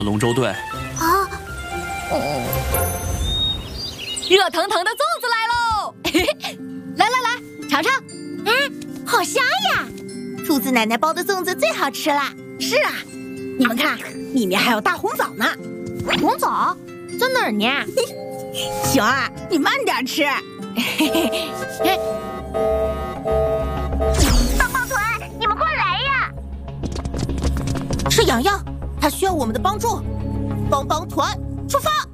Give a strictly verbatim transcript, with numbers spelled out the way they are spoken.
龙舟队。 啊，哦， 热腾腾的粽子来喽！来来来，尝尝。 哎，好香呀！兔子奶奶包的粽子最好吃啦。 是啊，你们看，里面还有大红枣呢。 红枣在哪儿呢？ 熊儿，你慢点吃。 棒棒团，你们快来呀！是洋洋，他需要我们的帮助。帮帮团出发！